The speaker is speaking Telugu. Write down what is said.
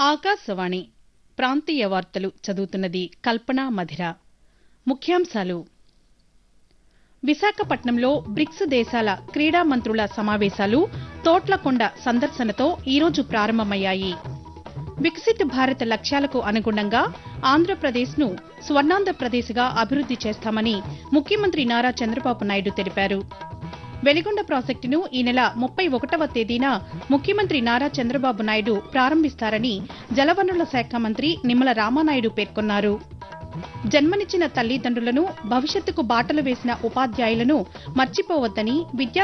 ఆకాశవాణి ప్రాంతీయ వార్తలు చదువుతున్నది కల్పనా మధిర. ముఖ్యాంశాలు: విశాఖపట్నంలో బ్రిక్స్ దేశాల క్రీడా మంత్రుల సమావేశాలు తోట్లకొండ సందర్శనతో ఈరోజు ప్రారంభమయ్యాయి. వికసిత్ భారత్ లక్ష్యాలకు అనుగుణంగా ఆంధ్రప్రదేశ్ను స్వర్ణాంధ్రప్రదేశ్గా అభివృద్ది చేస్తామని ముఖ్యమంత్రి నారా చంద్రబాబు నాయుడు తెలిపారు. వెలిగొండ ప్రాజెక్టును ఈ నెల 31వ తేదీన ముఖ్యమంత్రి నారా చంద్రబాబు నాయుడు ప్రారంభిస్తారని జలవనరుల శాఖ మంత్రి నిమ్మల రామానాయుడు పేర్కొన్నారు. జన్మనిచ్చిన తల్లిదండ్రులను, భవిష్యత్తుకు బాటలు వేసిన ఉపాధ్యాయులను మర్చిపోవద్దని విద్యా